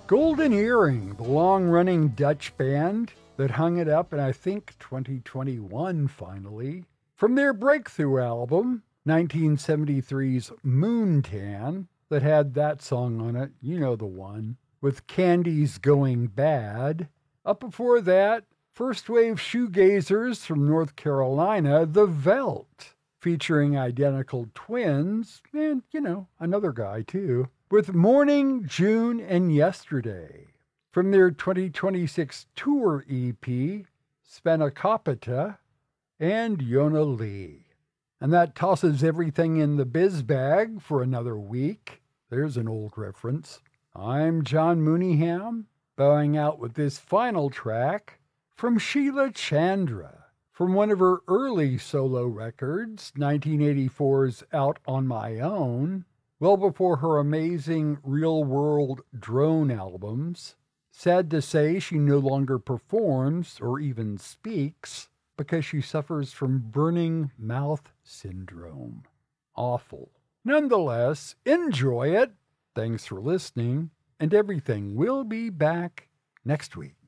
Golden Earring, the long-running Dutch band that hung it up in, I think, 2021 finally. From their breakthrough album, 1973's Moontan, that had that song on it, you know the one, with Candy's Going Bad. Up before that, first wave shoegazers from North Carolina, The Veldt, featuring identical twins, and, another guy too, with Morning, June, and Yesterday. From their 2026 tour EP, Spanakopita, and Yona Lee. And that tosses everything in the biz bag for another week. There's an old reference. I'm John Mooneyham, bowing out with this final track from Sheila Chandra, from one of her early solo records, 1984's Out on My Own, well before her amazing real-world drone albums. Sad to say, she no longer performs or even speaks because she suffers from burning mouth syndrome. Awful. Nonetheless, enjoy it. Thanks for listening, and everything will be back next week.